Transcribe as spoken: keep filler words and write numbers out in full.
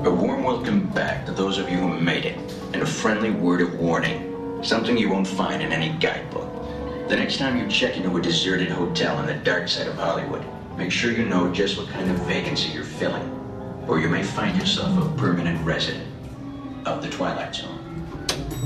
A warm welcome back to those of you who made it, and a friendly word of warning. Something you won't find in any guidebook. The next time you check into a deserted hotel on the dark side of Hollywood, make sure you know just what kind of vacancy you're filling, or you may find yourself a permanent resident of the Twilight Zone.